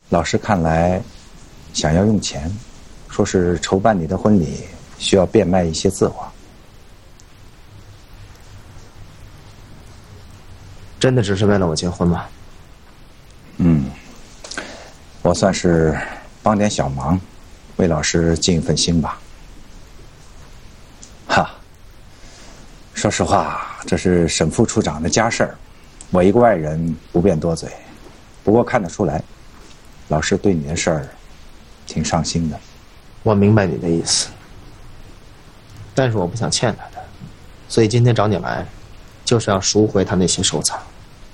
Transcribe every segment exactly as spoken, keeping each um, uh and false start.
老师看来想要用钱，说是筹办你的婚礼需要变卖一些字画。 真的只是为了我结婚吗？ 嗯，我算是帮点小忙，为老师尽一份心吧。哈，说实话，这是沈副处长的家事儿，我一个外人不便多嘴。不过看得出来，老师对你的事儿挺上心的。 我明白你的意思，但是我不想欠他的，所以今天找你来，就是要赎回他那些收藏。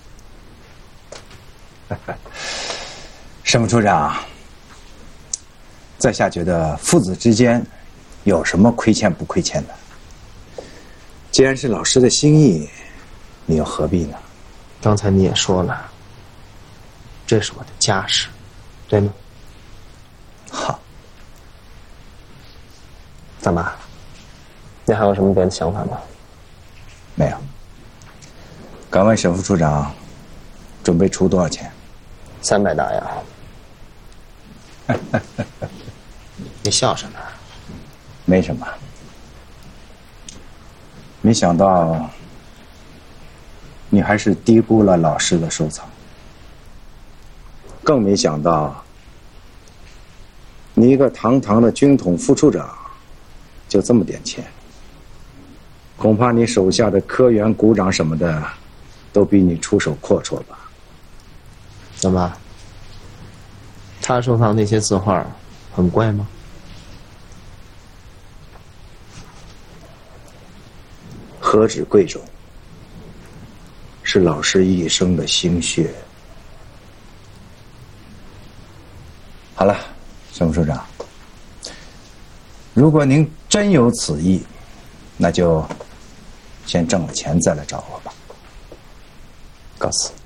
沈副处长，在下觉得父子之间有什么亏欠不亏欠的？既然是老师的心意，你又何必呢？ 刚才你也说了，这是我的家事，对吗？ 好。 怎么？你还有什么别的想法吗？ 没有。敢问沈副处长，准备出多少钱？ 三百大洋。你笑什么？ 没什么。没想到你还是低估了老师的收藏，更没想到你一个堂堂的军统副处长就这么点钱。恐怕你手下的科员、股长什么的都比你出手阔绰吧？ 怎么？他收藏那些字画很贵吗？ 何止贵重，是老师一生的心血。好了，沈副处长，如果您真有此意，那就先挣了钱再来找我吧。告辞。